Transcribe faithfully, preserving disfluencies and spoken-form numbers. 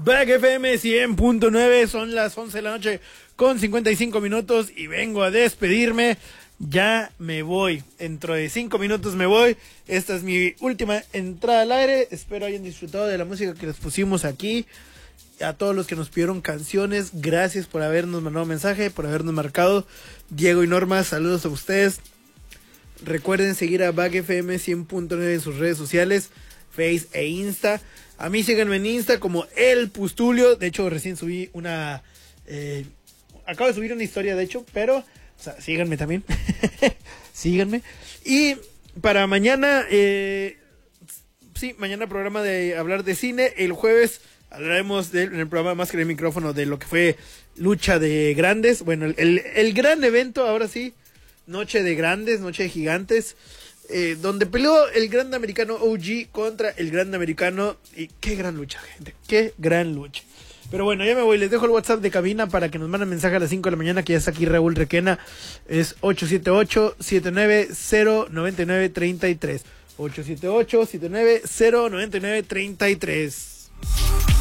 Back F M cien punto nueve, son las once de la noche con cincuenta y cinco minutos y vengo a despedirme. Ya me voy, dentro de cinco minutos me voy. Esta es mi última entrada al aire. Espero hayan disfrutado de la música que les pusimos aquí. A todos los que nos pidieron canciones, gracias por habernos mandado mensaje, por habernos marcado. Diego y Norma, saludos a ustedes. Recuerden seguir a Back F M cien punto nueve en sus redes sociales, Face e Insta. A mí síganme en Insta como El Pustulio. De hecho, recién subí una... Eh, acabo de subir una historia, de hecho, pero... O sea, síganme también. Síganme. Y para mañana... Eh, sí, mañana programa de hablar de cine. El jueves hablaremos de, en el programa Más que el Micrófono de lo que fue Lucha de Grandes. Bueno, el, el, el gran evento, ahora sí. Noche de Grandes, Noche de Gigantes. Eh, donde peleó el Grande Americano O G contra el Grande Americano. Y qué gran lucha, gente. Qué gran lucha. Pero bueno, ya me voy. Les dejo el WhatsApp de cabina para que nos manden mensaje a las cinco de la mañana. Que ya está aquí Raúl Requena. Es ocho siete ocho, siete nueve cero, nueve nueve tres tres. ocho siete ocho, siete nueve cero, nueve nueve tres tres.